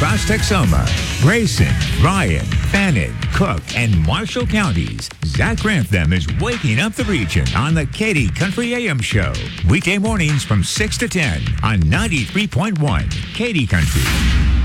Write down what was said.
across Texoma, Grayson, Bryan, Fannin, Cook, and Marshall counties. Zach Grantham is waking up the region on the Katy Country AM Show. Weekday mornings from 6 to 10 on 93.1 Katy Country.